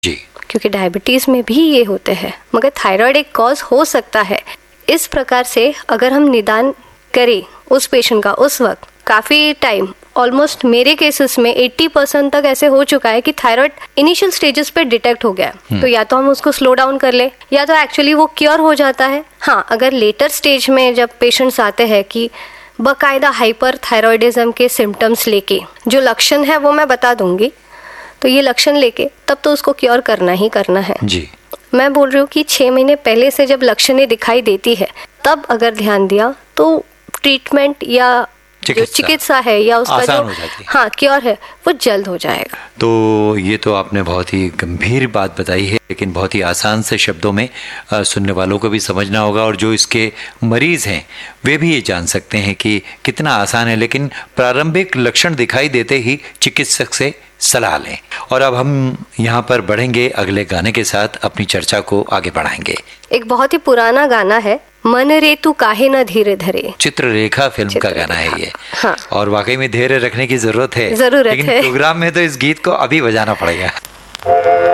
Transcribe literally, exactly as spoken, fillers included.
जी, क्योंकि डायबिटीज में भी ये होते हैं, मगर थायराइड एक कॉज हो सकता है। इस प्रकार से अगर हम निदान करें उस पेशेंट का उस वक्त, काफी टाइम, ऑलमोस्ट मेरे केसेस में अस्सी परसेंट तक ऐसे हो चुका है कि थायराइड इनिशियल स्टेजेस पे डिटेक्ट हो गया, तो या तो हम उसको स्लो डाउन कर ले या तो एक्चुअली वो क्योर हो जाता है। हाँ, अगर लेटर स्टेज में जब पेशेंट्स आते हैं कि बाकायदा हाइपर थायराइडिज्म के सिम्टम्स लेके, जो लक्षण है वो मैं बता दूंगी, तो ये लक्षण लेके तब तो उसको क्योर करना ही करना है। जी, मैं बोल रही हूँ कि छह महीने पहले से जब लक्षणें दिखाई देती है तब अगर ध्यान दिया तो ट्रीटमेंट या जो चिकित्सा है या उसका जो हाँ क्योर है वो जल्द हो जाएगा। तो ये तो आपने बहुत ही गंभीर बात बताई है, लेकिन बहुत ही आसान से शब्दों में आ, सुनने वालों को भी समझना होगा, और जो इसके मरीज हैं वे भी ये जान सकते हैं कि कितना आसान है। लेकिन प्रारंभिक लक्षण दिखाई देते ही चिकित्सक से सलाह लें। और अब हम यहाँ पर बढ़ेंगे अगले गाने के साथ, अपनी चर्चा को आगे बढ़ाएंगे। एक बहुत ही पुराना गाना है, मन रे तू काहे न धीरे धरे, चित्ररेखा फिल्म चित्र का गाना है ये। हाँ। और वाकई में धैर्य रखने की जरूरत है, जरूरत लेकिन है। प्रोग्राम में तो इस गीत को अभी बजाना पड़ेगा।